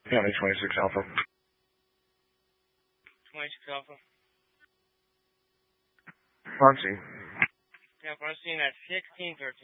County 26 Alpha. 26 Alpha. On scene. Yeah, I'm seeing that 1613.